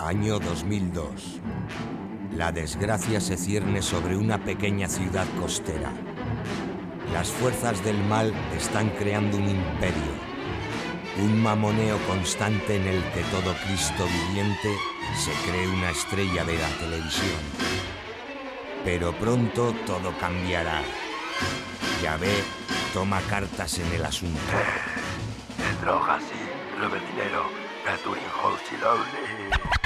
Año 2002. La desgracia se cierne sobre una pequeña ciudad costera. Las fuerzas del mal están creando un imperio, un mamoneo constante en el que todo Cristo viviente se cree una estrella de la televisión. Pero pronto todo cambiará. Yahvé toma cartas en el asunto. Drogas, sí, robo de dinero, catering house y doble.